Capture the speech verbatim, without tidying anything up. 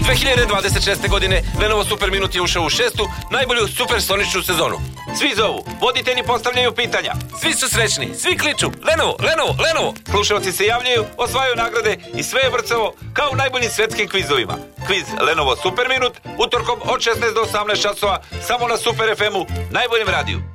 dve hiljade dvadeset šeste. godine Lenovo Super Minut je ušao u šestu najbolju supersoničnu sezonu. Svi zovu, voditelji postavljaju pitanja, svi su srećni, svi kliču Lenovo, Lenovo, Lenovo. Slušalci se javljaju, osvajaju nagrade i sve je vrcavo kao u najboljim svetskim kvizovima. Kviz Lenovo Super Minut utorkom od šesnaest do osamnaest časova samo na Super ef emu, najboljem radiju.